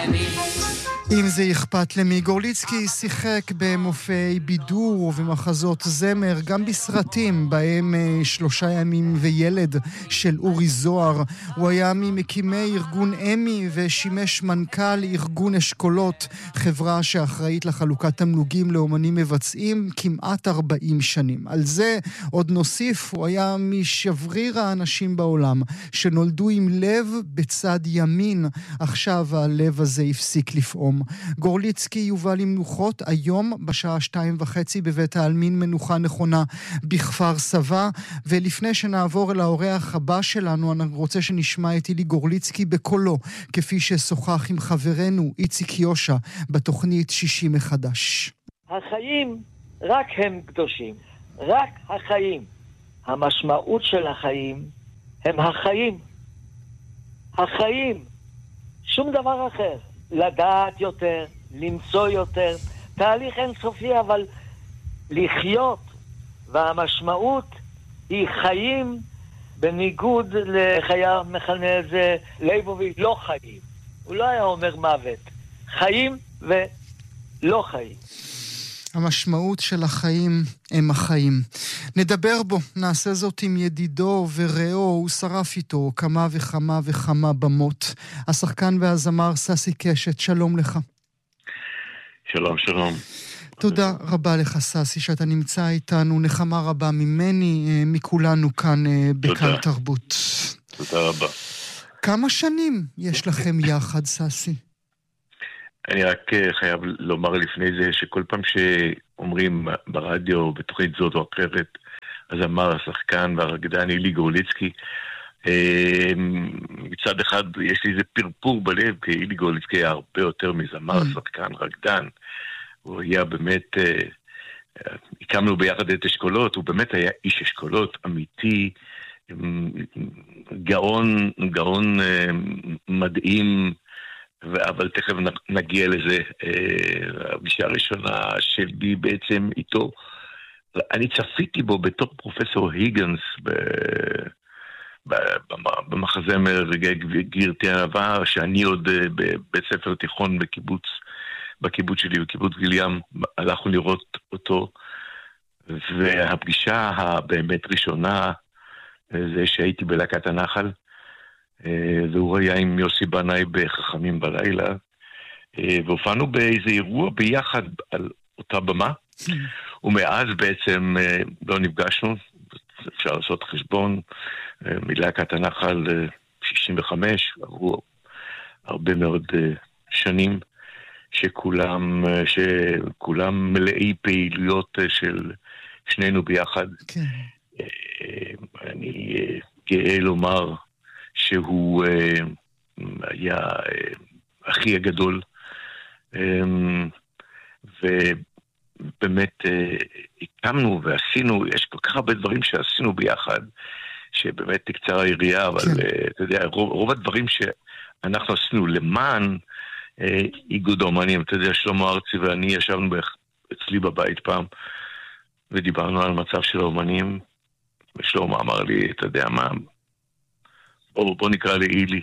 אם זה אכפת למי, גורליצקי שיחק במופעי בידור ובמחזות זמר, גם בסרטים, בהם 3 ימים וילד של אורי זוהר. הוא היה ממקימי ארגון אמי ושימש מנכ"ל ארגון אשכולות, חברה שאחראית לחלוקת תמלוגים לאומנים מבצעים כמעט 40 שנים. על זה עוד נוסיף, הוא היה משבריר האנשים בעולם, שנולדו עם לב בצד ימין. עכשיו הלב הזה הפסיק לפעום. גורליצקי יובא למנוחות היום בשעה 2:30 בבית העלמין מנוחה נכונה בכפר סבא. ולפני שנעבור אל האורח הבא שלנו, אני רוצה שנשמע את אילי גורליצקי בקולו, כפי ששוחח עם חברנו איציק יושע בתוכנית 60 מחדש. החיים רק הם קדושים, רק החיים. המשמעות של החיים הם החיים. החיים, שום דבר אחר. לדעת יותר, למצוא יותר, תהליך אינסופי, אבל לחיות, והמשמעות היא חיים, בניגוד לחיה מכנה זה ליבוביץ', לא חיים. הוא לא היה אומר מוות, חיים ולא חיים. המשמעות של החיים הם החיים. נדבר בו, נעשה זאת עם ידידו ורעו, הוא שרף איתו כמה וכמה במות. השחקן והזמר ססי קשת, שלום לך. שלום, שלום. תודה רבה לך ססי שאתה נמצא איתנו, נחמה רבה ממני, מכולנו כאן בכאן תרבות. תודה רבה. כמה שנים יש לכם יחד, ססי? אני רק חייב לומר לפני זה שכל פעם שאומרים ברדיו, בתוכנית זאת או אחרת, אז אמר השחקן והרקדן אילי גורליצקי, מצד אחד יש לי איזה פרפור בלב, כי אילי גורליצקי היה הרבה יותר מזמר, שחקן, רקדן. הוא היה באמת, הקמנו ביחד את אשכולות, הוא באמת היה איש אשכולות אמיתי, גאון מדהים, אבל תכף נגיע לזה. הפגישה הראשונה שלי בעצם איתו, אני צפיתי בו בתור פרופסור היגנס במחזמר גרתי אהבה, שאני עוד בבית ספר תיכון בקיבוץ שלי, בקיבוץ גילים, הלכנו לראות אותו, והפגישה הבאמת ראשונה זה שהייתי בלהקת הנחל, והוא היה עם יוסי בנאי בחכמים בלילה, והופענו באיזה אירוע ביחד על אותה במה, ומאז בעצם לא נפגשנו. אפשר לעשות חשבון, מלהקת הנחל 65, עברו הרבה מאוד שנים, שכולם מלאי פעילויות של שנינו ביחד. אני גאה לומר שהוא היה הכי הגדול, ובאמת הקמנו ועשינו, יש כל כך הרבה דברים שעשינו ביחד, שבאמת תקצר היריעה, אבל אתה יודע, רוב הדברים שאנחנו עשינו למען איגוד האומנים, אתה יודע, שלמה ארצי ואני ישבנו אצלי בבית פעם, ודיברנו על המצב של האומנים, ושלמה אמר לי, אתה יודע מה, בוא נקרא לאילי,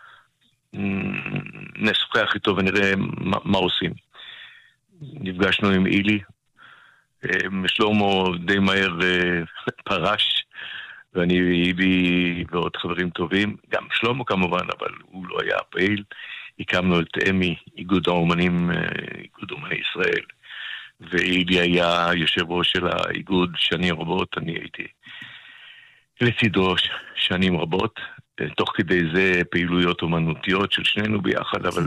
נשוחח איתו ונראה מה עושים. נפגשנו עם אילי, שלמה די מהר פרש, ואני ואילי ועוד חברים טובים, גם שלמה כמובן, אבל הוא לא היה פעיל. הקמנו את אמי, איגוד האומנים, איגוד אומני ישראל, ואילי היה יושב ראש של האיגוד שנים רבות, אני הייתי לצידו שנים רבות, תוך כדי זה פעילויות אומנותיות של שנינו ביחד, אבל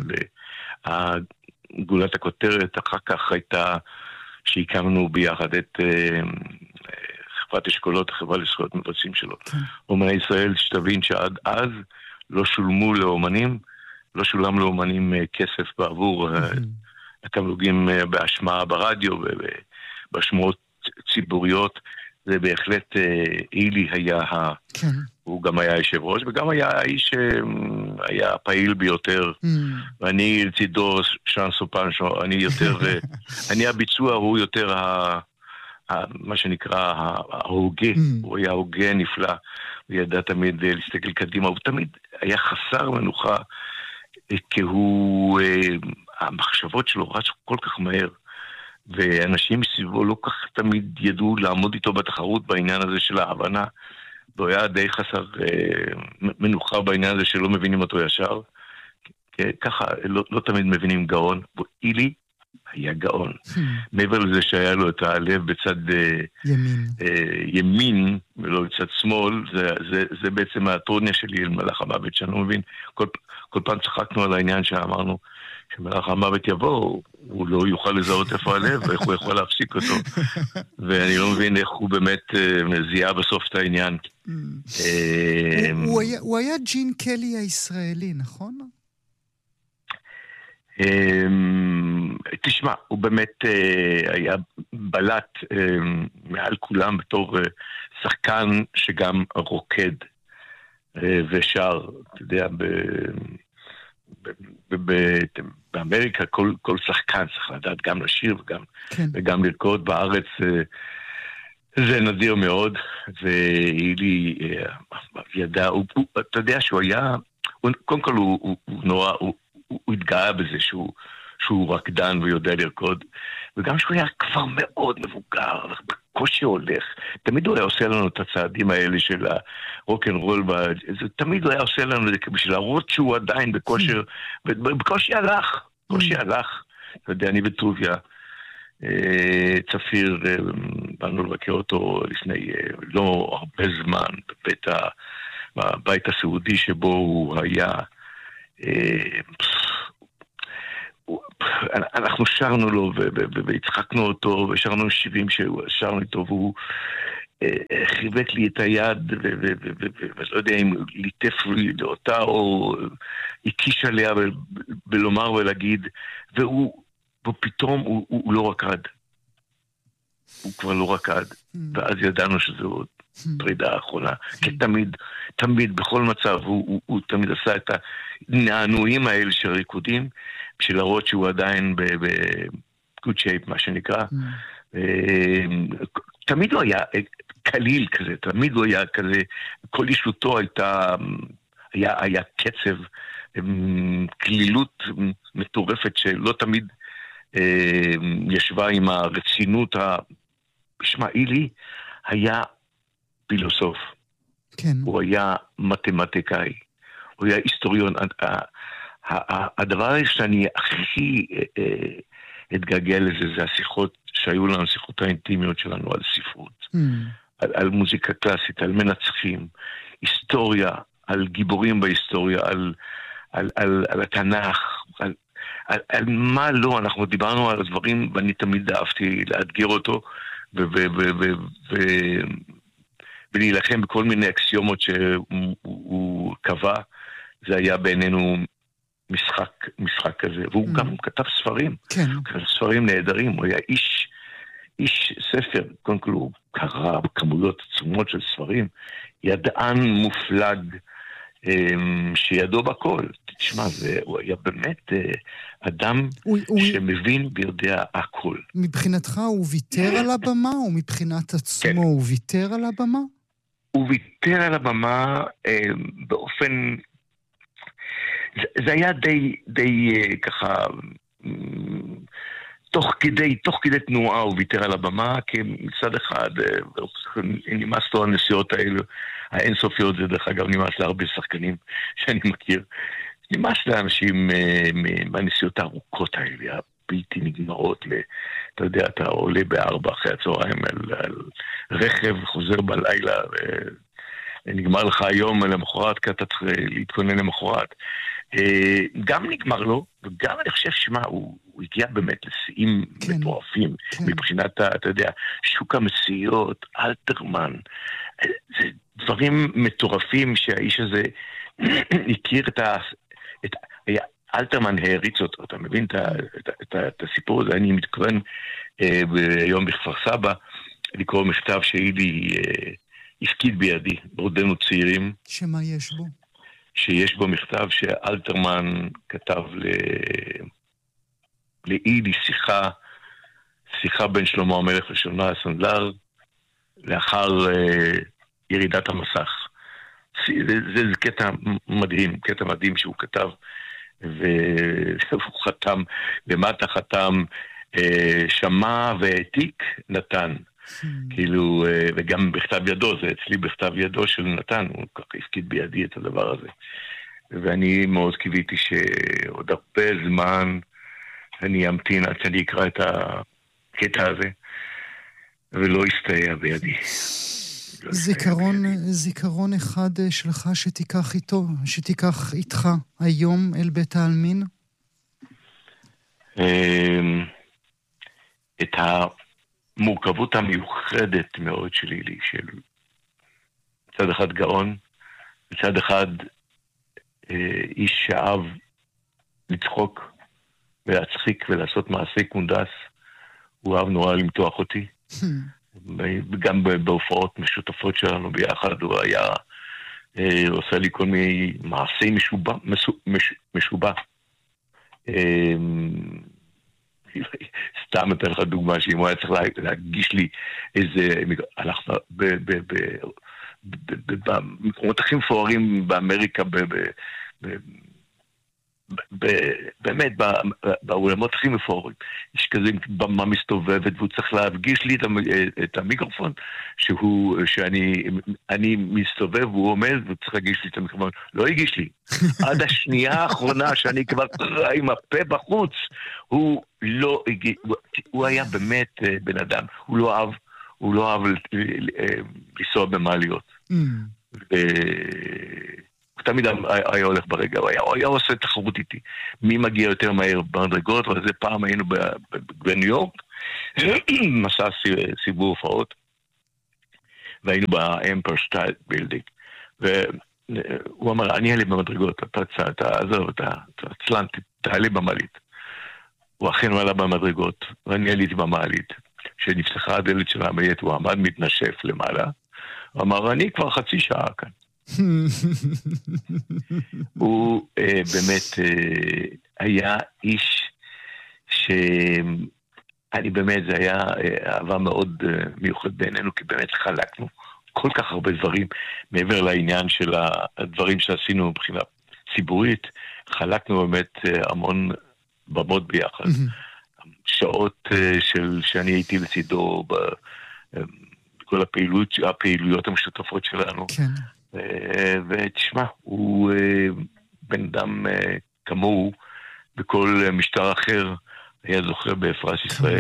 גולת הכותרת אחר כך הייתה שהקמנו ביחד את חברת אשכולות, החברה לזכויות מבצעים שלו. אומני ישראל, שתבין שעד אז לא שולמו לאומנים, לא שולם לאומנים כסף בעבור התמלוגים בהשמעה ברדיו ובשמועות ציבוריות. זה בהחלט אילי היה, הוא גם היה יושב ראש, וגם היה האיש שהיה פעיל ביותר, ואני לצידו שאן סופן, אני יותר, אני הביצוע, הוא יותר מה שנקרא ההוגה, הוא היה הוגה נפלא, הוא ידע תמיד להסתכל קדימה, הוא תמיד היה חסר מנוחה, כי הוא, המחשבות שלו רצו כל כך מהר, ואנשים מסביבו לא כך תמיד ידעו לעמוד איתו בתחרות בעניין הזה של ההבנה, והוא היה די חסר מנוחה בעניין הזה שלא מבינים אותו ישר, ככה לא תמיד מבינים גאון, ואילי היה גאון. מעבר לזה שהיה לו את הלב בצד ימין ולא בצד שמאל, זה בעצם הטרוניה שלי אל מלאך המוות, שאני לא מבין, כל פעם צחקנו על העניין שאמרנו, שמלאך המוות יבוא, הוא לא יוכל לזהות איפה הלב, ואיך הוא יכול להפסיק אותו. ואני לא מבין איך הוא באמת זיהה בסוף את העניין. הוא היה ג'ין קלי הישראלי, נכון? תשמע, הוא באמת היה בלט מעל כולם בתור שחקן שגם רוקד ושר, אתה יודע, באמריקה כל שחקן צריך לדעת גם לשיר וגם לרקוד. בארץ זה נדיר מאוד, ואילי ידע, אתה יודע שהוא היה, קודם כל הוא נורא, הוא התגאה בזה שהוא רקדן ויודע לרקוד, וגם שהוא היה כבר מאוד מבוגר, בקושי הולך, תמיד הוא היה עושה לנו את הצעדים האלה של הרוק'נ'רול, תמיד הוא היה עושה לנו את זה בשביל להראות שהוא עדיין בכושר, ובקושי הלך, אתה יודע, אני וטוביה, צפיר, באנו לבקר אותו לפני לא הרבה זמן, בבית הסעודי שבו הוא היה, אנחנו שרנו לו והצחקנו אותו ושרנו שירים ששרנו איתו, והוא חיבק לי את היד ולא יודע אם ליטף לי לאותה או הקיש עליה בלומר ולהגיד, ופתאום הוא לא רקד, הוא כבר לא רקד, ואז ידענו שזו פרידה האחרונה, כי תמיד בכל מצב הוא תמיד עשה את הנענועים האלה של ריקודים, בשביל להראות שהוא עדיין ב-good shape, מה שנקרא. תמיד לא היה קליל כזה, תמיד לא היה כזה, כל אישותו היה קצב, כלילות מטורפת שלא תמיד ישבה עם הרצינות. אילי היה פילוסוף, כן. הוא היה מתמטיקאי, הוא היה היסטוריון. הדבר שאני הכי התגעגע לזה, זה השיחות שהיו לנו, השיחות האינטימיות שלנו על ספרות, על מוזיקה קלאסית, על מנצחים, היסטוריה, על גיבורים בהיסטוריה, על התנ"ך, על מה לא, אנחנו דיברנו על הדברים, ואני תמיד אהבתי לאתגר אותו, ולהילחם בכל מיני אקסיומות שהוא קבע. זה היה בעינינו משחק כזה, והוא גם כתב ספרים, כן. כתב ספרים נהדרים, הוא היה איש ספר, קודם כל הוא קרא כמויות עצומות של ספרים, ידען מופלג, שידעו בכל. תשמע, הוא היה באמת אדם שמבין ויודע הכל. מבחינתך הוא ויתר על הבמה, או מבחינת עצמו הוא ויתר על הבמה? הוא ויתר על הבמה באופן... זה היה די ככה... תוך כדי תנועה הוא ויתר על הבמה, כי מצד אחד נמאס לו הנסיעות האלו, האינסופיות, זה דרך אגב נמאס להרבה שחקנים שאני מכיר, נמאס לאנשים מהנסיעות הארוכות האלה, הבלתי נגמרות, אתה יודע, אתה עולה ב4 אחרי הצהריים על רכב, חוזר בלילה, נגמר לך היום למחרת, כי אתה צריך להתכונן למחרת. גם נגמר לו, וגם אני חושב שמה, הוא הגיע באמת לשיאים מטורפים, מבחינת, אתה יודע, שוק המציאות, אלתרמן, זה דברים מטורפים שהאיש הזה הכיר אלתרמן העריץ אותו, אתה מבין את הסיפור הזה? אני מתכוון ביום בכפר סבא לקרוא מכתב שאילי הפקיד בידי, בעודנו צעירים. שמה יש בו? שיש בו מכתב שאלתרמן כתב לאילי שיחה בין שלמה המלך ושלמה הסנדלר, לאחר ירידת המסך. זה קטע מדהים שהוא כתב והוא חתם, למטה חתם, שמע והעתיק נתן. כאילו, וגם בכתב ידו, זה אצלי בכתב ידו של נתן, הוא כך הפקיד בידי את הדבר הזה. ואני מאוד קיוויתי שעוד הרבה זמן אני אמתין עד שאני אקרא את הקטע הזה, ולא יסתייע בידי. זיכרון אחד שלך שתיקח איתך היום אל בית העלמין? את המורכבות המיוחדת מאוד של אילי, של מצד אחד גאון, מצד אחד איש שאהב לצחוק ולהצחיק ולעשות מעשה קונדס. הוא אהב נורא למתוח אותי. גם בהופעות משותפות שלנו ביחד, הוא היה עושה לי כל מיני מעשי משובע. סתם אתן לך דוגמה, שאם הוא היה צריך להגיש לי איזה, הלכנו במקומות הכי מפוארים באמריקה, באמת, באולמות הכי מפוארים, יש כזה במה מסתובבת, והוא צריך להפגיש לי את המיקרופון, שאני מסתובב, והוא עומד, והוא צריך להגיש לי את המיקרופון. לא הגיש לי. עד השנייה האחרונה, שאני כבר עם הפה בחוץ, הוא לא הגיש, הוא היה באמת בן אדם, הוא לא אהב לנסוע במעליות. הוא תמיד היה הולך ברגע, הוא היה עושה תחרות איתי. מי מגיע יותר מהר במדרגות, וזה פעם היינו בניו יורק, מסע סיבוב הופעות, והיינו באמפר סטייט בילדינג, והוא אמר, אני אעלה במדרגות, אתה עצלן, תעלה במעלית. הוא אכן עלה במדרגות, ואני עליתי במעלית, כשנפתחה הדלת של המעלית, הוא עמד מתנשף למעלה, הוא אמר, אני כבר חצי שעה כאן. הוא באמת היה איש שאני באמת, זה היה אהבה מאוד מיוחד בינינו, כי באמת חלקנו כל כך הרבה דברים, מעבר לעניין של הדברים שעשינו מבחינה ציבורית, חלקנו באמת המון במות ביחד. שעות שאני הייתי לצידו בכל הפעילויות המשותפות שלנו. כן. ותשמע, הוא בן אדם כמוהו, בכל משטר אחר היה זוכה בפרס ישראל.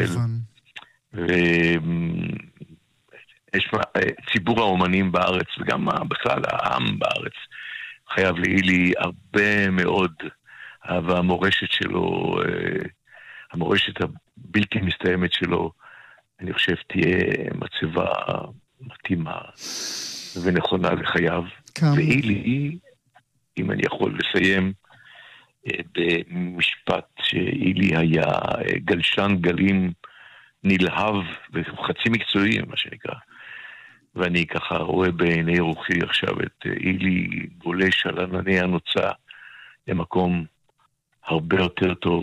ציבור האומנים בארץ, וגם בכלל העם בארץ, חייב לאילי הרבה מאוד, והמורשת שלו, המורשת הבלתי מסתיימת שלו, אני חושב תהיה מצבה מתאימה ונכונה לחייו. ואילי, אם אני יכול לסיים במשפט, שאילי היה גלשן גלים נלהב וחצי מקצועי, מה שנקרא. ואני ככה רואה בעיני רוחי עכשיו את אילי גולש על ענני הנוצה למקום הרבה יותר טוב,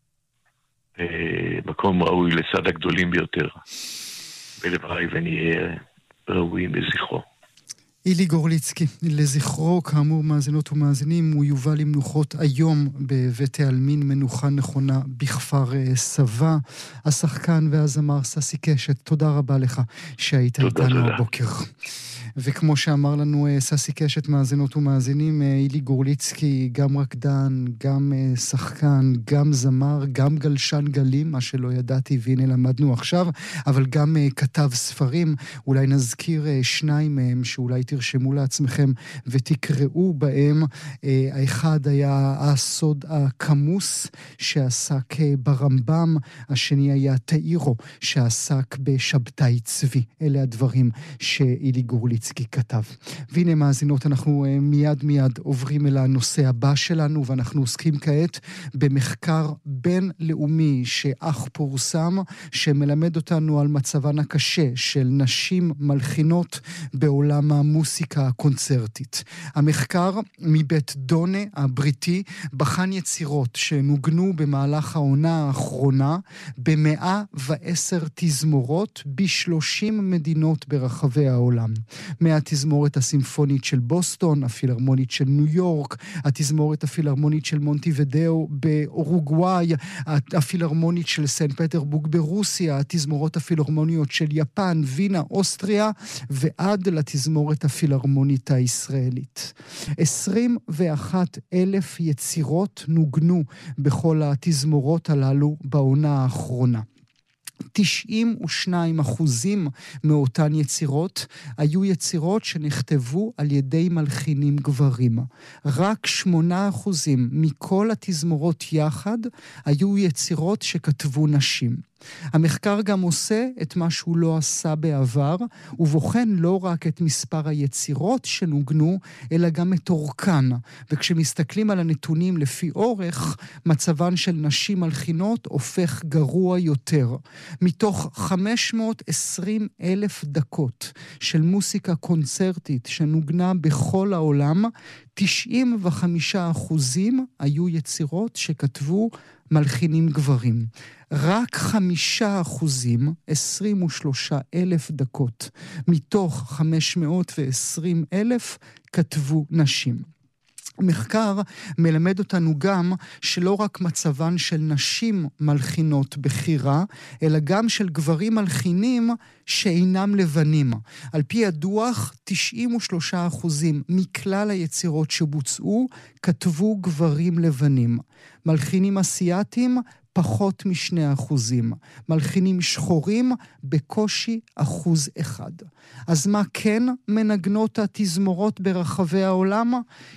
מקום ראוי לצד הגדולים ביותר. ולבריי ונהיה ראויים לזכרו. אילי גורליצקי, לזכרו, כאמור מאזינות ומאזינים, הוא יובא למנוחות היום בבית העלמין מנוחה נכונה בכפר סבא. השחקן והזמר ססי קשת, תודה רבה לך שהיית איתנו הבוקר. וכמו שאמר לנו ססי קשת, מאזינות ומאזינים, אילי גורליצקי, גם רקדן, גם שחקן, גם זמר, גם גלשן גלים, מה שלא ידעתי והנה למדנו עכשיו, אבל גם כתב ספרים. אולי נזכיר שניים מהם שאולי תרשמו לעצמכם ותקראו בהם. האחד היה הסוד הכמוס שעסק ברמב"ם, השני היה תאירו שעסק בשבתאי צבי. אלה הדברים שאילי גורליצקי כתב. והנה מאזינות, אנחנו מיד עוברים אל הנושא הבא שלנו, ואנחנו עוסקים כעת במחקר בינלאומי שאך פורסם, שמלמד אותנו על מצבן הקשה של נשים מלחינות בעולם המוסיקה הקונצרטית. המחקר מבית דונה הבריטי בחן יצירות שנוגנו במהלך העונה האחרונה ב110 תזמורות ב30 מדינות ברחבי העולם. מהתזמורת הסימפונית של בוסטון, הפילהרמונית של ניו יורק, התזמורת הפילהרמונית של מונטיווידאו באורוגוואי, הפילהרמונית של סן פטרבורג ברוסיה, התזמורות הפילהרמוניות של יפן, וינה, אוסטריה, ועד לתזמורת הפילהרמונית הישראלית. 21,000 יצירות נוגנו בכל התזמורות הללו בעונה האחרונה. 92% מאותן יצירות היו יצירות שנכתבו על ידי מלחינים גברים. רק 8% מכל התזמורות יחד היו יצירות שכתבו נשים. המחקר גם עושה את מה שהוא לא עשה בעבר, ובוחן לא רק את מספר היצירות שנוגנו, אלא גם את אורכן. וכשמסתכלים על הנתונים לפי אורך, מצבן של נשים מלחינות הופך גרוע יותר. מתוך 520,000 דקות של מוסיקה קונצרטית שנוגנה בכל העולם, 95% היו יצירות שכתבו מלחינים גברים. רק 5%, 23,000 דקות, מתוך 520,000 כתבו נשים. מחקר מלמד אותנו גם שלא רק מצבן של נשים מלחינות בחירה, אלא גם של גברים מלחינים שאינם לבנים. על פי הדוח, 93% מכלל היצירות שבוצעו כתבו גברים לבנים. מלחינים אסיאטים פחות מ2%. מלחינים שחורים בקושי 1%. אז מה כן מנגנות התזמורות ברחבי העולם?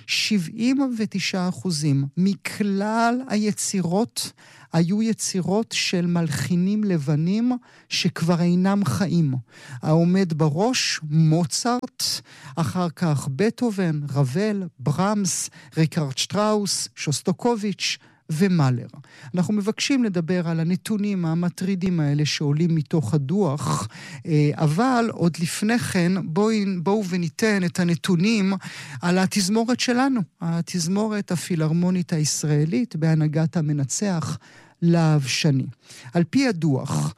79% מכלל היצירות היו יצירות של מלחינים לבנים שכבר אינם חיים. העומד בראש, מוצרט, אחר כך בטהובן, רבל, ברמס, ריקרד שטראוס, שוסטוקוביץ' ומלר. אנחנו מבקשים לדבר על הנתונים המטרידים האלה שעולים מתוך הדוח, אבל עוד לפני כן בואו וניתן את הנתונים על התזמורת שלנו, התזמורת הפילהרמונית הישראלית בהנהגת המנצח להב שני. על פי הדוח,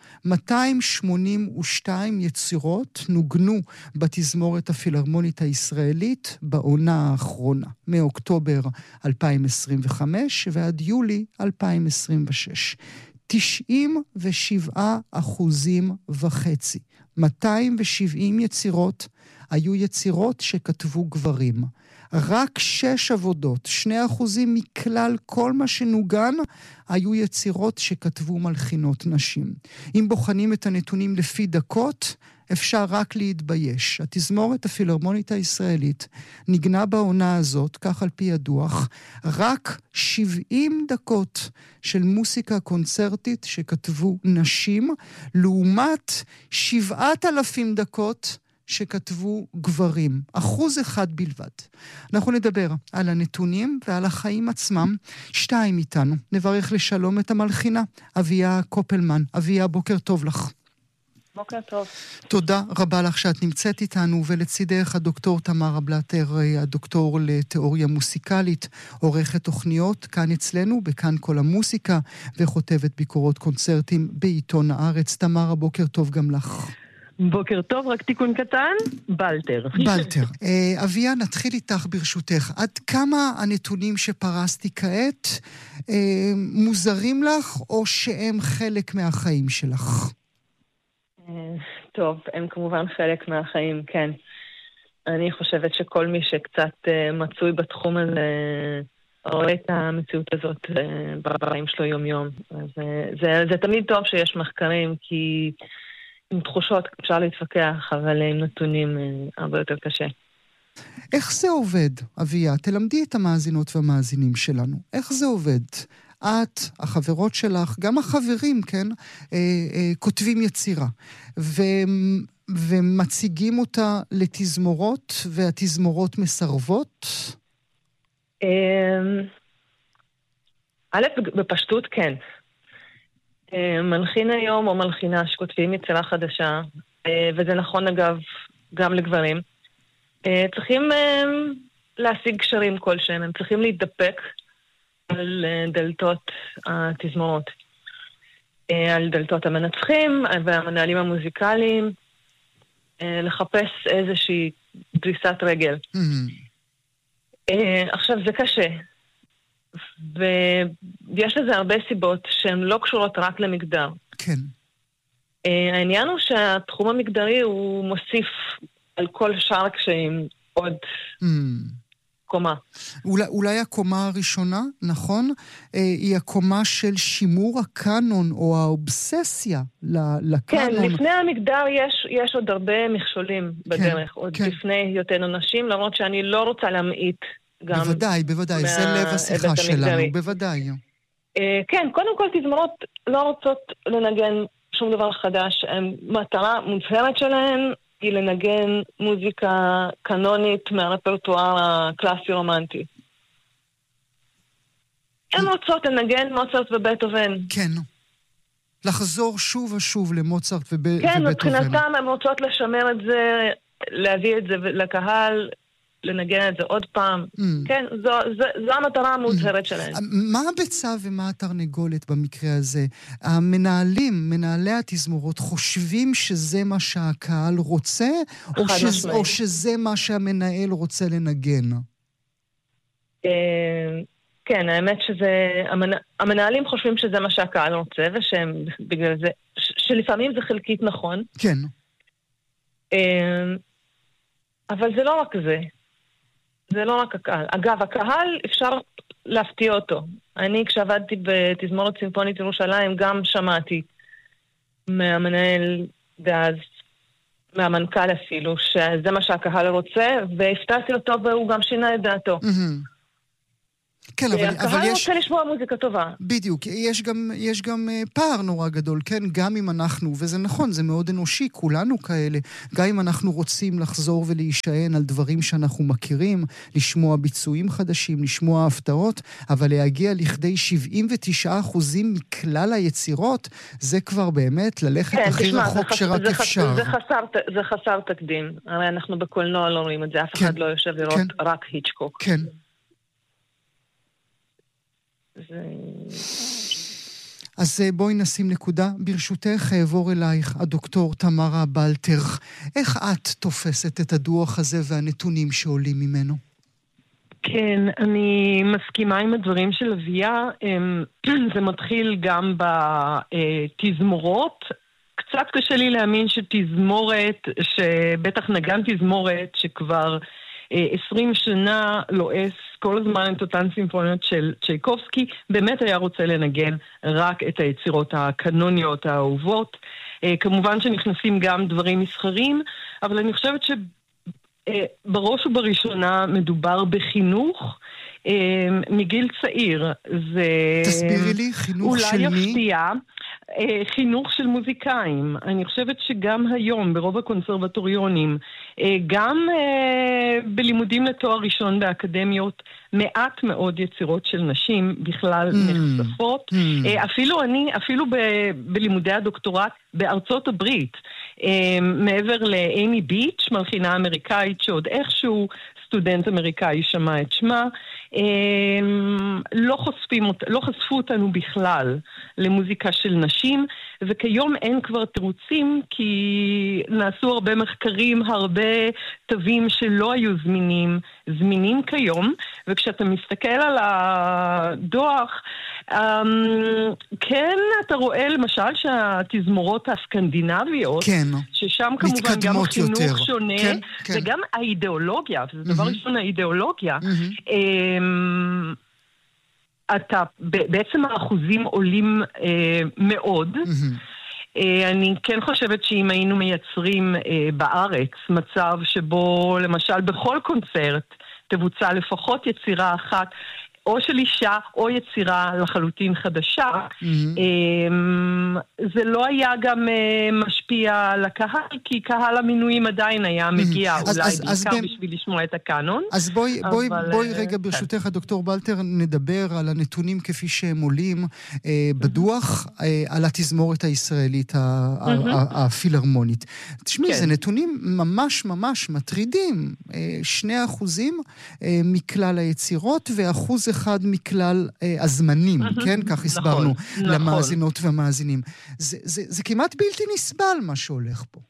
282 יצירות נוגנו בתזמורת הפילהרמונית הישראלית בעונה האחרונה, מאוקטובר 2025 ועד יולי 2026. 97.5%, 270 יצירות היו יצירות שכתבו גברים. רק 6 עבודות, 2% מכלל כל מה שנוגן, היו יצירות שכתבו מלחינות נשים. אם בוחנים את הנתונים לפי דקות, אפשר רק להתבייש. התזמורת הפילהרמונית הישראלית נגנה בעונה הזאת, כך על פי הדוח, רק 70 דקות של מוסיקה קונצרטית שכתבו נשים, לעומת 7,000 דקות שכתבו גברים, 1% בלבד. אנחנו נדבר על הנתונים ועל החיים עצמם. 2 איתנו. נברך לשלום את המלחינה, אביה קופלמן. אביה, בוקר טוב לך. בוקר טוב. תודה רבה לך שאת נמצאת איתנו, ולצידך הדוקטור תמרה בלטר, הדוקטור לתיאוריה מוסיקלית, עורכת תוכניות כאן אצלנו, בכאן כל המוסיקה, וכותבת ביקורות קונצרטים בעיתון הארץ. תמרה, בוקר טוב גם לך. בוקר טוב, רק תיקון קטן, בלטר. בלטר. אביה, נתחיל איתך ברשותך. עד כמה הנתונים שפרסתי כעת מוזרים לך, או שהם חלק מהחיים שלך? טוב, הם כמובן חלק מהחיים, כן. אני חושבת שכל מי שקצת מצוי בתחום הזה רואה את המציאות הזאת בחיים שלו יום-יום. אז זה תמיד טוב שיש מחקרים, כי עם תחושות אפשר להתווכח, אבל עם נתונים הרבה יותר קשה. איך זה עובד, אביה? תלמדי את המאזינות והמאזינים שלנו. איך זה עובד? את, החברות שלך, גם החברים, כן, כותבים יצירה, ומציגים אותה לתזמורות, והתזמורות מסרבות? א', בפשטות כן. מלחין היום או מלחינה שכותבים יצירה חדשה, וזה נכון אגב גם לגברים, צריכים להשיג קשרים כלשהם, הם צריכים להתדפק על דלתות התזמורות, על דלתות המנצחים והמנהלים המוזיקליים, לחפש איזושהי דריסת רגל. עכשיו, זה קשה. ויש לזה הרבה סיבות שהן לא קשורות רק למגדר. כן. העניין הוא שהתחום המגדרי הוא מוסיף על כל שאר הקשיים עוד קומה. אולי הקומה הראשונה, נכון? היא הקומה של שימור הקאנון או האובססיה לקאנון. כן, לפני המגדר יש עוד הרבה מכשולים בדרך, עוד לפני היותנו נשים, למרות שאני לא רוצה להמעיט גם... בוודאי, זה לב השיחה שלנו, בוודאי. כן, קודם כל תזמורות לא רוצות לנגן שום דבר חדש. מטרה מוצהרת שלהן היא לנגן מוזיקה קנונית מהרפרטואר הקלאסי-רומנטי. הן רוצות לנגן מוצרט ובטהובן. כן. לחזור שוב ושוב למוצרט ובטהובן. כן, מבחינתם הן רוצות לשמר את זה, להביא את זה לקהל, לנגן את זה עוד פעם. כן, זו המטרה המוצהרת שלהם. מה הביצה ומה התרנגולת במקרה הזה? מנהלי התזמורות, חושבים שזה מה שהקהל רוצה, או שזה מה שהמנהל רוצה לנגן? כן, האמת המנהלים חושבים שזה מה שהקהל רוצה, בגלל זה, שלפעמים זה חלקית נכון. כן. אבל זה לא רק זה. זה לא רק הקהל. אגב, הקהל אפשר להפתיע אותו. אני כשעבדתי בתזמורת סימפונית ירושלים גם שמעתי מהמנהל דאז, מהמנכ"ל אפילו, שזה מה שהקהל רוצה, והפתעתי אותו והוא גם שינה את דעתו. כן, אבל הקהל רוצה לשמוע מוזיקה טובה. בדיוק, יש גם פער נורא גדול, כן? גם אם אנחנו, וזה נכון, זה מאוד אנושי, כולנו כאלה, גם אם אנחנו רוצים לחזור ולהישען על דברים שאנחנו מכירים, לשמוע ביצועים חדשים, לשמוע הפתעות, אבל להגיע לכדי 79% מכלל היצירות, זה כבר באמת ללכת הכי רחוק שרק אפשר. זה חסר תקדים. הרי אנחנו בקולנוע לא רואים את זה, אף אחד לא יושב לראות רק היצ'קוק. כן. אז בואי נשים נקודה. ברשותך אעבור אלייך, הדוקטור תמרה בלטר. איך את תופסת את הדוח הזה והנתונים שעולים ממנו? כן, אני מסכימה עם הדברים של אביה. זה מתחיל גם בתזמורות. קצת קשה לי להאמין שתזמורת, שבטח נגן תזמורת שכבר 20 שנה לועס כל הזמן את אותן סימפוניות של צ'ייקובסקי, באמת היה רוצה לנגן רק את היצירות הקנוניות האהובות. כמובן שנכנסים גם דברים מסחרים, אבל אני חושבת שבראש ובראשונה מדובר בחינוך מגיל צעיר. תסבירי לי, חינוך של מי? אולי יפתיע. חינוך של מוזיקאים. אני חושבת שגם היום ברוב הקונסרבטוריונים, גם בלימודים לתואר ראשון באקדמיות, מעט מאוד יצירות של נשים בכלל נחשפות. אפילו בלימודי הדוקטורט בארצות הברית, מעבר לאמי ביץ', מלחינה אמריקאית שעוד איכשהו סטודנט אמריקאי שמע את שמה, לא חשפו אותנו בכלל למוזיקה של נשים, וכיום אין כבר תירוצים, כי נעשו הרבה מחקרים, הרבה תווים שלא היו זמינים כיום, וכשאתה מסתכל על הדוח, כן, אתה רואה למשל שהתזמורות הסקנדינביות, כן, ששם כמובן גם חינוך יותר. שונה, כן, כן. וגם האידיאולוגיה, וזה דבר ראשון האידיאולוגיה, בעצם האחוזים עולים מאוד. אני כן חושבת שאם היינו מייצרים בארץ מצב שבו למשל בכל קונצרט תבוצע לפחות יצירה אחת, או של אישה, או יצירה לחלוטין חדשה, זה לא היה גם משפיע על הקהל, כי קהל המינויים עדיין היה מגיע, אולי בעיקר בשביל לשמוע את הקאנון. אז בואי רגע ברשותך, דוקטור בלטר, נדבר על הנתונים כפי שהם עולים בדוח, על התזמורת הישראלית הפילהרמונית. תשמעי, זה נתונים ממש ממש מטרידים. 2% מכלל היצירות, ו1% מכלל הזמנים, כן? כך הסברנו למאזינות והמאזינים. זה כמעט בלתי נסבל מה שהולך פה.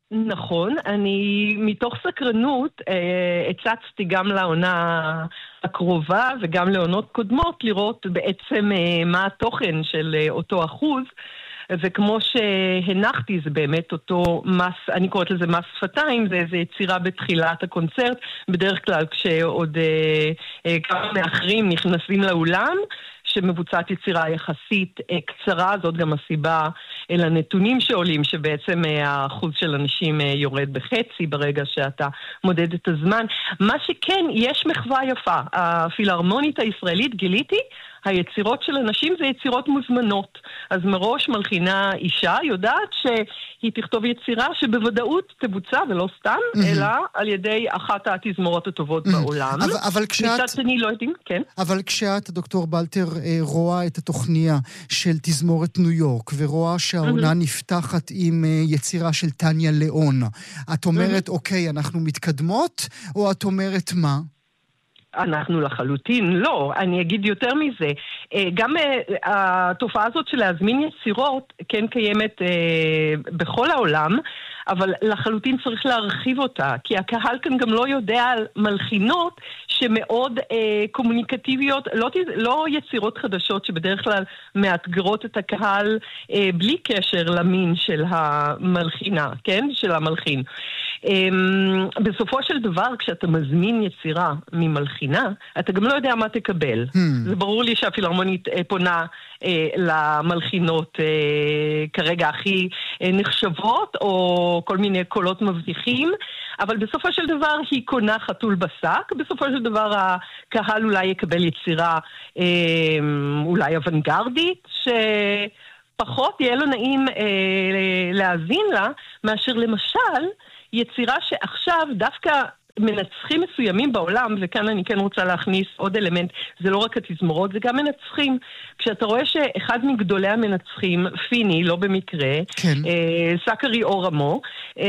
נכון, אני מתוך סקרנות הצצתי גם לעונה הקרובה וגם לעונות קודמות לראות בעצם מה התוכן של אותו אחוז, וכמו שהנחתי זה באמת אותו מס, אני קוראת לזה מס שפתיים, זה איזו יצירה בתחילת הקונצרט, בדרך כלל כשעוד כמה מאחרים נכנסים לאולם, שמבוצעת יצירה יחסית קצרה, זאת גם הסיבה לנתונים שעולים, שבעצם האחוז של אנשים יורד בחצי ברגע שאתה מודד את הזמן. מה שכן, יש מחווה יפה. הפילהרמונית הישראלית, גיליתי, היצירות של אנשים זה יצירות מוזמנות. אז מראש מלחינה אישה יודעת שהיא תכתוב יצירה שבוודאות תבוצע, ולא סתם, אלא על ידי אחת התזמורות הטובות בעולם. מצד שני לא יודעים, כן. אבל כשאת, דוקטור בלטר, רואה את התוכניה של תזמורת ניו יורק, ורואה שהעונה נפתחת עם יצירה של טניה ליאון, את אומרת, אוקיי, אנחנו מתקדמות, או את אומרת מה? אנחנו לחלוטין לא, אני אגיד יותר מזה. גם התופעה הזאת של להזמין יצירות כן קיימת בכל העולם, אבל לחלוטין צריך להרחיב אותה, כי הקהל כאן גם לא יודע על מלחינות שמאוד קומוניקטיביות, לא יצירות חדשות שבדרך כלל מאתגרות את הקהל בלי קשר למין של המלחינה, כן? של המלחין. בסופו של דבר, כשאתה מזמין יצירה ממלחינה, אתה גם לא יודע מה תקבל. זה ברור לי שהפילהרמונית פונה למלחינות כרגע הכי נחשבות, או כל מיני קולות מבטיחים, אבל בסופו של דבר היא קונה חתול בשק, בסופו של דבר הקהל אולי יקבל יצירה אולי אוונגרדית, שפחות יהיה לו נעים להאזין לה, מאשר למשל יצירה שעכשיו דווקא מנצחים מסוימים בעולם, וכאן אני כן רוצה להכניס עוד אלמנט, זה לא רק התזמורות, זה גם מנצחים. כשאתה רואה שאחד מגדולי המנצחים, פיני, לא במקרה, כן. סקרי אורמו,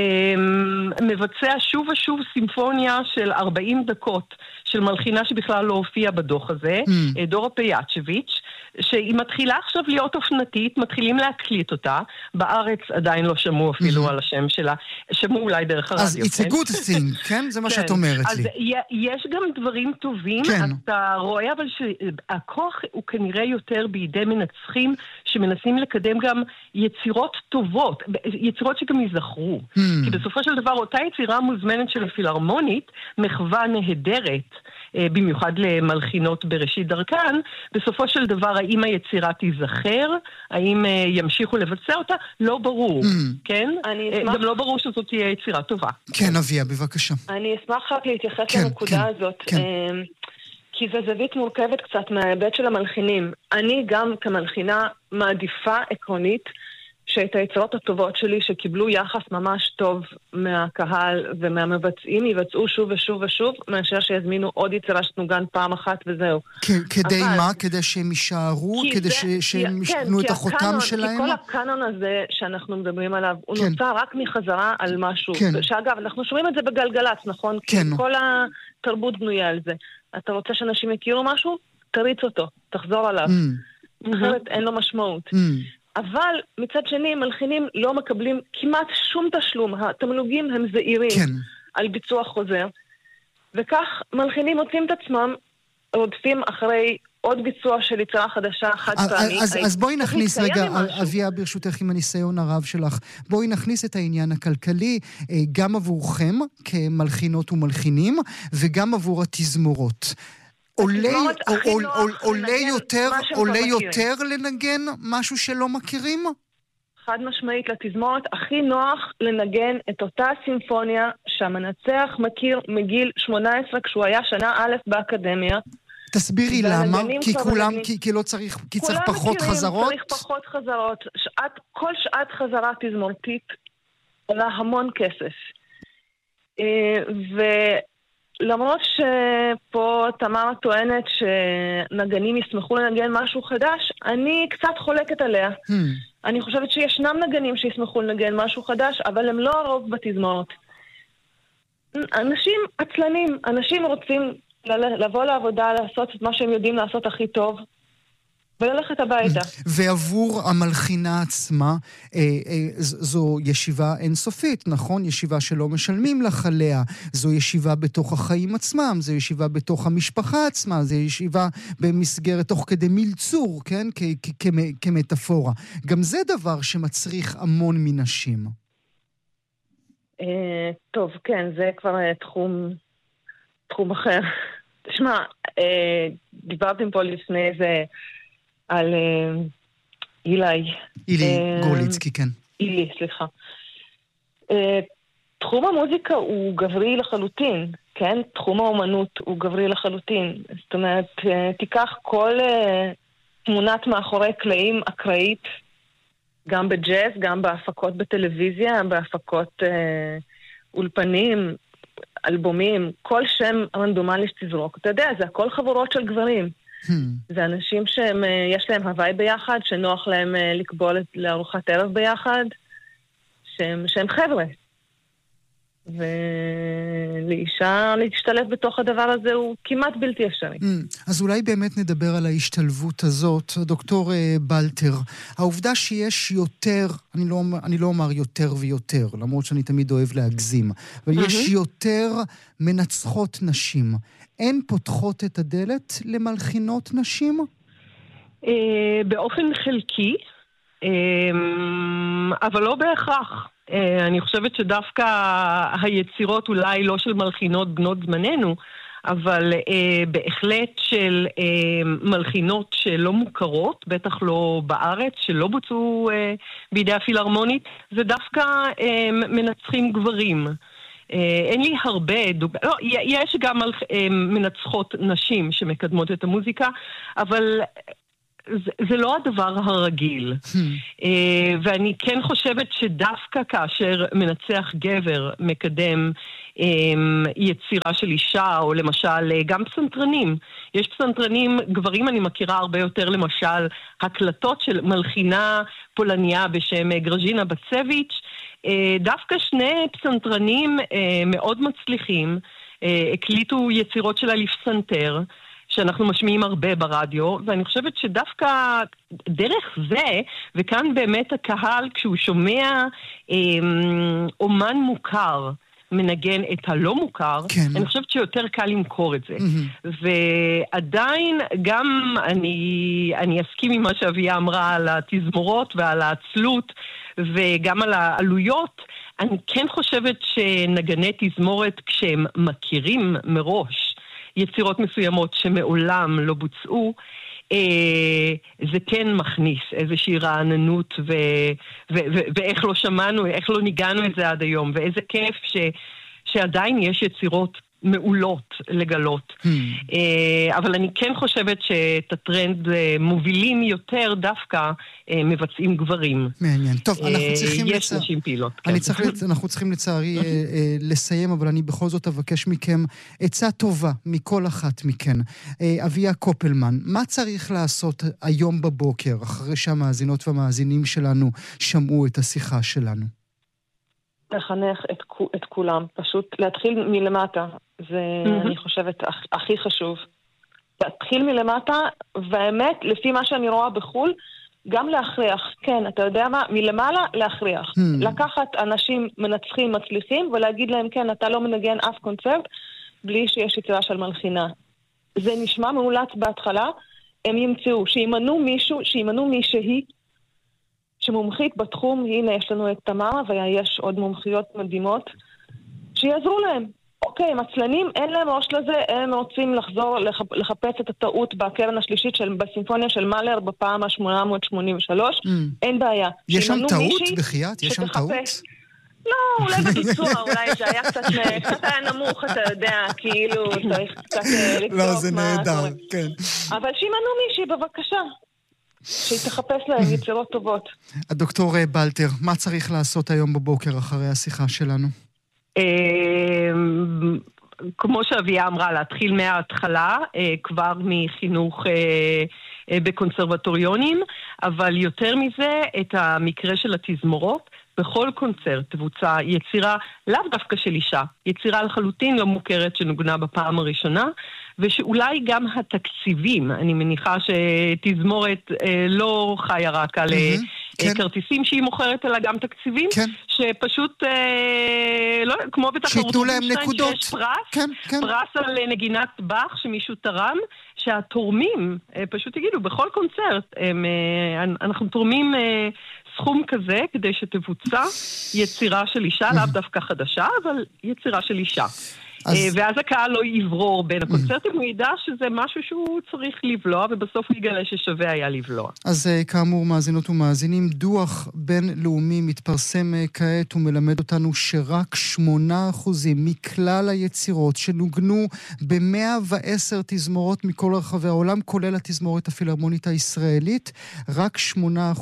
מבצע שוב ושוב סימפוניה של 40 דקות, של מלחינה שבכלל לא הופיעה בדוח הזה, דורה פיאצ'ביץ', שהיא מתחילה עכשיו להיות אופנתית, מתחילים להקליט אותה, בארץ עדיין לא שמעו אפילו על השם שלה, שמעו אולי דרך הרדיו. אז it's a good thing, כן? זה מה שאת אומרת לי. אז יש גם דברים טובים, אתה רואה אבל שהכוח הוא כנראה יותר בידי מנצחים, שמנסים לקדם גם יצירות טובות, יצירות שגם יזכרו. כי בסופו של דבר אותה יצירה מוזמנת של הפילהרמונית, מחווה נהדרת, במיוחד למלחינות בראשית דרכן, בסופו של דבר האם היצירה תיזכר, האם ימשיכו לבצע אותה, לא ברור, כן? גם לא ברור שזאת תהיה יצירה טובה. כן, אביה, בבקשה. אני אשמח רק להתייחס לנקודה הזאת, כי זו זווית מורכבת קצת מההיבט של המלחינים. אני גם כמלחינה מעדיפה עקרונית, שאת היצירות הטובות שלי שקיבלו יחס ממש טוב מהקהל ומהמבצעים יבצעו שוב ושוב ושוב, מאשר שיזמינו עוד יצירה שתנוגן פעם אחת וזהו. כדי מה? כדי שהם יישארו? כדי שהם ישנו את החותם שלהם? כי כל הקאנון הזה שאנחנו מדברים עליו, הוא נוצר רק מחזרה על משהו. שאגב, אנחנו שומעים את זה בגלגלץ, נכון? כי כל התרבות בנויה על זה. אתה רוצה שאנשים יכירו משהו? תריץ אותו, תחזור עליו. אחרת אין לו משמעות. אבל מצד שני, מלחינים לא מקבלים כמעט שום תשלום. התמלוגים הם זעירים על ביצוע חוזר. וכך מלחינים מוצאים את עצמם, רודפים אחרי עוד ביצוע של יצירה חדשה חד פעמית. אז בואי נכניס רגע, אביה, ברשותך עם הניסיון הרב שלך, בואי נכניס את העניין הכלכלי, גם עבורכם כמלחינות ומלחינים, וגם עבור התזמורות. עולה יותר לנגן משהו שלא מכירים? חד משמעית, לתזמורת הכי נוח לנגן את אותה סימפוניה שהמנצח מכיר מגיל 18 כשהוא היה שנה א' באקדמיה. תסבירי למה, כי לא צריך, כי צריך פחות חזרות? צריך פחות חזרות. כל שעת חזרה תזמורתית עולה המון כסף. למרות שפה תמרה טוענת שנגנים ישמחו לנגן משהו חדש, אני קצת חולקת עליה. אני חושבת שישנם נגנים שישמחו לנגן משהו חדש, אבל הם לא הרוב בתזמורת. אנשים עצלנים, אנשים רוצים לבוא לעבודה, לעשות את מה שהם יודעים לעשות הכי טוב, וללכת הביתה. ועבור המלחינה עצמה, זו ישיבה אינסופית, נכון? ישיבה שלא משלמים לך עליה, זו ישיבה בתוך החיים עצמם, זו ישיבה בתוך המשפחה עצמה, זו ישיבה במסגרת תוך כדי מלצור, כן? כמטאפורה. גם זה דבר שמצריך המון מנשים. טוב, כן, זה כבר תחום אחר. תשמע, דיברתם פה לפני זה על אילי גורליצקי, כן. אילי, סליחה. תחום המוזיקה הוא גברי לחלוטין, כן? תחום האומנות הוא גברי לחלוטין. זאת אומרת, תיקח כל תמונת מאחורי קלעים אקראית, גם בג'אז, גם בהפקות בטלוויזיה, בהפקות אולפנים, אלבומים, כל שם רנדומלי שתזרוק. אתה יודע, זה הכל חבורות של גברים. זה אנשים שיש להם הוואי ביחד, שנוח להם לקבול לארוחת ערב ביחד, שהם חבר'ה. ולאישה להשתלב בתוך הדבר הזה הוא כמעט בלתי אפשרי. אז אולי באמת נדבר על ההשתלבות הזאת. דוקטור בלטר, העובדה שיש יותר, אני לא אומר יותר ויותר, למרות שאני תמיד אוהב להגזים, אבל יש יותר מנצחות נשים. הן פותחות את הדלת למלחינות נשים? באופן חלקי, אבל לא בהכרח. אני חושבת שדווקא היצירות אולי לא של מלחינות בנות זמננו, אבל בהחלט של מלחינות שלא מוכרות, בטח לא בארץ, שלא בוצעו בידי הפילהרמונית, זה דווקא מנצחים גברים. אין לי הרבה לא, יש גם מנצחות נשים שמקדמות את המוזיקה, אבל זה לא הדבר הרגיל. ואני כן חושבת שדווקא כאשר מנצח גבר מקדם יצירה של אישה, או למשל גם פסנתרנים. יש פסנתרנים גברים, אני מכירה הרבה יותר, למשל הקלטות של מלחינה פולניה בשם גרז'ינה בצביץ', דווקא שני פסנתרנים מאוד מצליחים הקליטו יצירות שלה לפסנתר, שאנחנו משמיעים הרבה ברדיו, ואני חושבת שדווקא דרך זה, וכאן באמת הקהל, כשהוא שומע אומן מוכר, מנגן את הלא מוכר, כן. אני חושבת שיותר קל למכור את זה. ועדיין גם אני אסכים עם מה שאביה אמרה על התזמורות ועל העצלות, וגם על העלויות. אני כן חושבת שנגני תזמורת, כשהם מכירים מראש יצירות מסוימות שמעולם לא בוצעו, זה כן מכניס איזושהי רעננות ואיך לא שמענו, איך לא ניגענו את זה עד היום, ואיזה כיף שעדיין יש יצירות מעולות לגלות. אבל אני כן חושבת שאת הטרנד מובילים יותר דווקא מבצעים גברים. מעניין. טוב, אנחנו צריכים יש נשים פעילות. אנחנו צריכים לצערי לסיים, אבל אני בכל זאת אבקש מכם עצה טובה מכל אחת מכן. אביה קופלמן, מה צריך לעשות היום בבוקר, אחרי שהמאזינות והמאזינים שלנו שמעו את השיחה שלנו? לחנך את כולם, פשוט להתחיל מלמטה, זה אני חושבת הכי חשוב. להתחיל מלמטה, והאמת, לפי מה שאני רואה בחול, גם להכריח, כן, אתה יודע מה? מלמעלה להכריח. לקחת אנשים מנצחים, מצליחים, ולהגיד להם, כן, אתה לא מנגן אף קונצרט, בלי שיש יצירה של מלחינה. זה נשמע מעולץ בהתחלה, הם ימצאו, שימנו מישהי, שמומחית בתחום, הנה יש לנו את תמרה, ויש עוד מומחיות מדהימות, שיעזרו להם. אוקיי, מצלנים, אין להם ראש לזה, הם רוצים לחזור, לחפש את הטעות בקרן השלישית בסימפוניה של מאלר בפעם ה-883, אין בעיה. יש שם טעות? בחייאת? יש שם טעות? לא, אולי בביצוע, אולי זה היה קצת היה נמוך, אתה יודע, כאילו, צריך קצת לקטוף. לא, זה נהדר, כן. אבל שימנו מישהי, בבקשה. שהיא תחפש להם יצירות טובות. הדוקטור בלטר, מה צריך לעשות היום בבוקר אחרי השיחה שלנו? כמו שאביה אמרה, להתחיל מההתחלה, כבר מחינוך בקונסרבטוריונים, אבל יותר מזה, את המקרה של התזמורות, בכל קונצרט תבוצע יצירה לאו דווקא של אישה, יצירה לחלוטין לא מוכרת שנוגנה בפעם הראשונה, ושאולי גם התקציבים, אני מניחה שתזמורת לא חיה רק על כרטיסים שהיא מוכרת, אלא גם תקציבים, שפשוט, לא, כמו בתחרות רובינשטיין, שיש פרס על נגינת באך שמישהו תרם, שהתורמים פשוט יגידו, בכל קונצרט, אנחנו תורמים סכום כזה כדי שתבוצע יצירה של אישה, לאו דווקא חדשה, אבל יצירה של אישה. ואז הקהל לא יברור בין הקונצרטים, הוא ידע שזה משהו שהוא צריך לבלוע, ובסוף הוא יגלה ששווה היה לבלוע. אז כאמור, מאזינות ומאזינים, דוח בינלאומי מתפרסם כעת ומלמד אותנו שרק 8% מכלל היצירות שנוגנו ב-110 תזמורות מכל רחבי העולם, כולל התזמורת הפילהרמונית הישראלית, רק 8%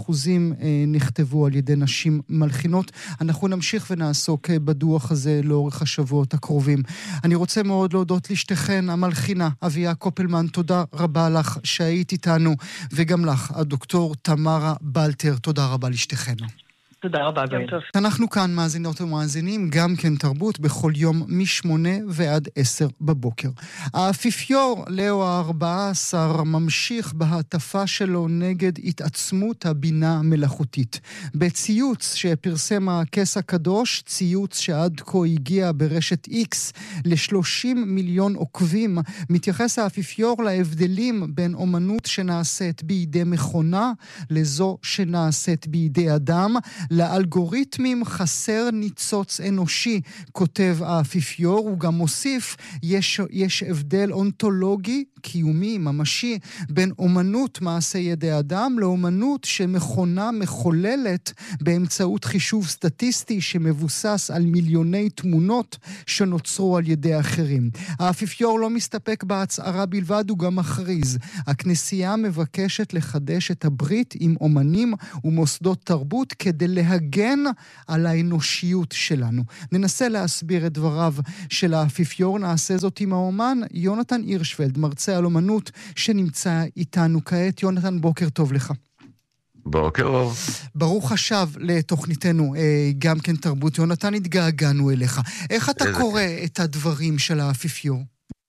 נכתבו על ידי נשים מלחינות. אנחנו נמשיך ונעסוק בדוח הזה לאורך השבועות הקרובים. אני רוצה מאוד להודות לשתיכן, המלחינה אביה קופלמן, תודה רבה לך שהיית איתנו, וגם לך, הדוקטור תמרה בלטר, תודה רבה לשתיכן. תודה רבה, גם טוב. אנחנו כאן מאזינות ומאזינים, גם כן תרבות, בכל יום מ-8 ועד 10 בבוקר. האפיפיור לאו ה-14 ממשיך בהטפה שלו נגד התעצמות הבינה המלאכותית. בציוץ שפרסם הכס הקדוש, ציוץ שעד כה הגיע ברשת X ל-30 מיליון עוקבים, מתייחס האפיפיור להבדלים בין אומנות שנעשית בידי מכונה לזו שנעשית בידי אדם. לאלגוריתמים חסר ניצוץ אנושי, כותב האפיפיור. הוא גם מוסיף, יש הבדל אונתולוגי, קיומי, ממשי, בין אומנות מעשה ידי אדם לאומנות שמכונה מחוללת באמצעות חישוב סטטיסטי שמבוסס על מיליוני תמונות שנוצרו על ידי אחרים. האפיפיור לא מסתפק בהצהרה בלבד, הוא גם מכריז. הכנסייה מבקשת לחדש את הברית עם אומנים ומוסדות תרבות כדי להגן על האנושיות שלנו. ננסה להסביר את דבריו של האפיפיור, נעשה זאת עם האומן יונתן הירשפלד, מרצה על אומנות שנמצא איתנו כעת. יונתן, בוקר טוב לך. בוקר טוב. ברוך השב לתוכניתנו, גם כן תרבות. יונתן, התגעגענו אליך. איך אתה קורא את הדברים של האפיפיור?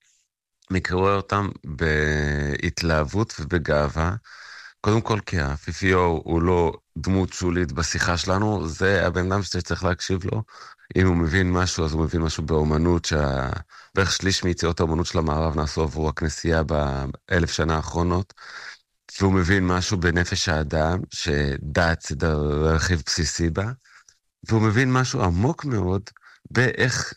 אני קורא אותם בהתלהבות ובגאווה. קודם כל, כי האפיפיור הוא לא דמות שולית בשיחה שלנו, זה הבן אדם שצריך להקשיב לו. אם הוא מבין משהו, אז הוא מבין משהו באומנות, בערך שליש מיציאות האומנות של המערב נעשו עבור הכנסייה ב1000 שנה האחרונות, והוא מבין משהו בנפש האדם, שדת זה רכיב בסיסי בה, והוא מבין משהו עמוק מאוד באיך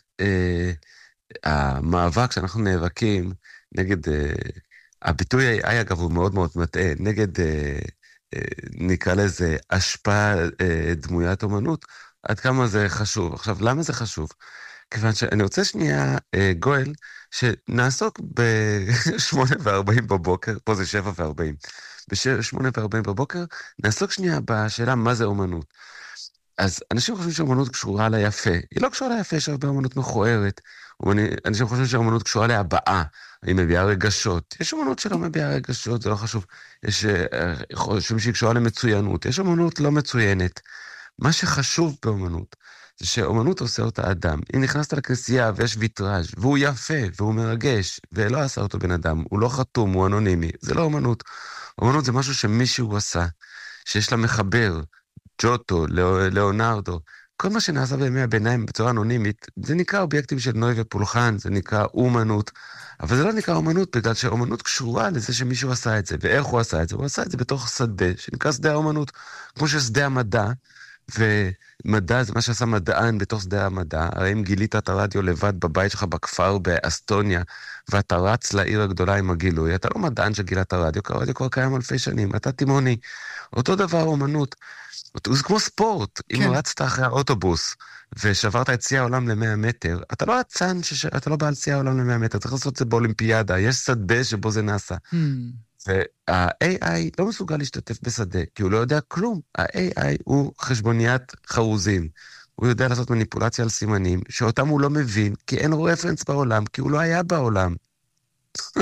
המאבק שאנחנו נאבקים נגד... הביטוי AI, אגב, הוא מאוד מאוד מטעה, נגד, נקרא לזה, השפעה דמוית אומנות, עד כמה זה חשוב. עכשיו, למה זה חשוב? כיוון שאני רוצה שנייה, גואל, שנעסוק ב-8:40 בבוקר, פה זה 7:40, ב-8:40 בבוקר, נעסוק שנייה בשאלה מה זה אומנות. אז אנשים חושבים שאומנות קשורה ליפה. היא לא קשורה ליפה, יש הרבה אומנות מכוערת. אנשים חושבים שאומנות קשורה להבעה. היא מביאה רגשות. יש אומנות שלא מביאה רגשות, זה לא חשוב. יש חושבים שהיא קשורה למצוינות. יש אומנות לא מצוינת. מה שחשוב באומנות, זה שאומנות עושה אותה אדם. אם נכנסת לכנסייה ויש ויטראז' והוא יפה והוא מרגש, ולא עשה אותו בן אדם, הוא לא חתום, הוא אנונימי. זה לא אומנות. אומנות זה משהו שמישהו עשה, שיש לה מחבר, ג'וטו, ליאונרדו, כל מה שנעשה בימי הביניים בצורה אנונימית, זה נקרא אובייקטים של נוי ופולחן, זה נקרא אומנות, אבל זה לא נקרא אומנות, בגלל שאומנות קשורה לזה שמישהו עשה את זה, ואיך הוא עשה את זה? הוא עשה את זה בתוך שדה, שנקרא שדה האומנות, כמו ששדה המדע, ומדע זה מה שעשה מדען בתוך שדה המדע. הרי אם גילית את הרדיו לבד בבית שלך בכפר באסטוניה, ואתה רץ לעיר הגדולה עם הגילוי, אתה לא מדען שגילה את הרדיו, כי הרדיו כבר קיים אלפי שנים, אתה תימוני. אותו דבר אומנות. זה כמו ספורט. כן. אם רצת אחרי האוטובוס, ושברת את צי העולם ל100 מטר, אתה לא עצן, אתה לא בעל צי העולם ל100 מטר, צריך לעשות את זה באולימפיאדה, יש שדה שבו זה נעשה. וה-AI לא מסוגל להשתתף בשדה, כי הוא לא יודע כלום. ה-AI הוא חשבוניית חרוזים. הוא יודע לעשות מניפולציה על סימנים, שאותם הוא לא מבין, כי אין לו רפרנס בעולם, כי הוא לא היה בעולם.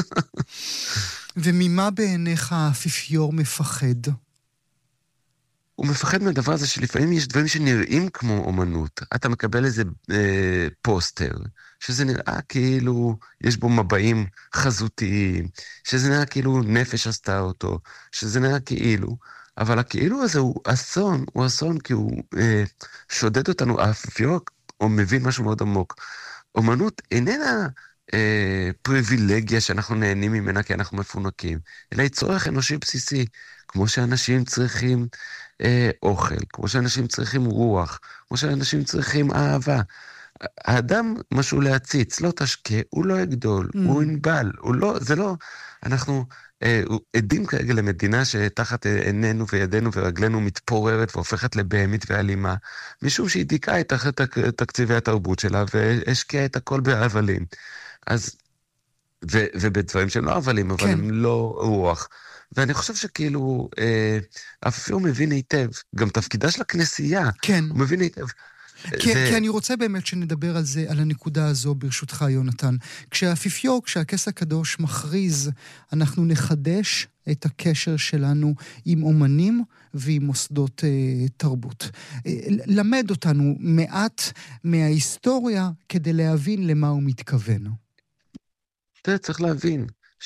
וממה בעיניך האפיפיור מפחד? הוא מפחד מהדבר הזה שלפעמים יש דברים שנראים כמו אומנות. אתה מקבל איזה פוסטר, שזה נראה כאילו יש בו מבעים חזותיים, שזה נראה כאילו נפש עשתה אותו, שזה נראה כאילו, אבל הכאילו הזה הוא אסון כי הוא שודד אותנו, האפיפיור או מבין משהו מאוד עמוק. אומנות איננה פריבילגיה שאנחנו נהנים ממנה כי אנחנו מפונקים, אלא היא צורך אנושי בסיסי, כמו שאנשים צריכים אוכל, כמו שאנשים צריכים רוח, כמו שאנשים צריכים אהבה. האדם משהו להציץ, לא תשקה, הוא לא יגדול, הוא ינבל, הוא לא, זה לא, אנחנו עדים כרגע למדינה שתחת עינינו וידינו ורגלינו מתפוררת והופכת לבהמית ואלימה, משום שהיא דיכאה את תקציבי התרבות שלה והשקיעה את הכל בהבלים. אז, ובדברים שהם לא הבלים, אבל הם לא רוח. ואני חושב שכאילו, האפיפיור מבין היטב, גם תפקידה של הכנסייה, הוא מבין היטב. כי אני רוצה באמת שנדבר על זה, על הנקודה הזו ברשותך, יונתן. כשהאפיפיור, כשהכס הקדוש מכריז, אנחנו נחדש את הקשר שלנו עם אומנים ועם מוסדות תרבות. למד אותנו מעט מההיסטוריה כדי להבין למה הוא מתכוון. צריך להבין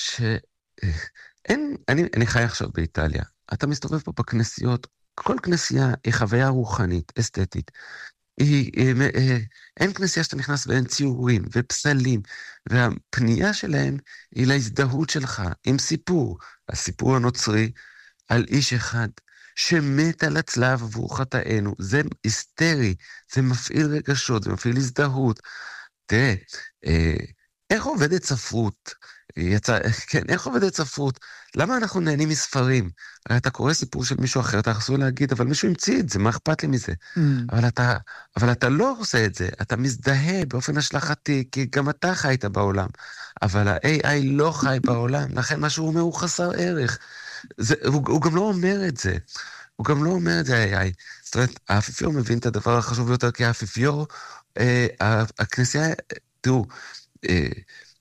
אני חי עכשיו באיטליה. אתה מסתובב פה בכנסיות, כל כנסייה היא חוויה רוחנית, אסתטית. אין כנסייה שאתה נכנס ואין ציורים ופסלים, והפנייה שלהם היא להזדהות שלך עם סיפור, הסיפור הנוצרי על איש אחד שמת על הצלב עבור חטאינו. זה היסטרי, זה מפעיל רגשות, זה מפעיל הזדהות. תראה, איך עובדת ספרות? איך עובדת ספרות? למה אנחנו נהנים מספרים? הרי אתה קורא סיפור של מישהו אחר, אתה חסוי להגיד, אבל מישהו המציא את זה, מה אכפת לי מזה? אבל אתה לא עושה את זה, אתה מזדהה באופן השלכתי, כי גם אתה חיית בעולם. אבל ה-AI לא חי בעולם, לכן מה שהוא אומר הוא חסר ערך. הוא גם לא אומר את זה. הוא גם לא אומר את זה, ה-AI. זאת אומרת, האפיפיור מבין את הדבר החשוב ביותר, כי האפיפיור, הכנסייה, תראו,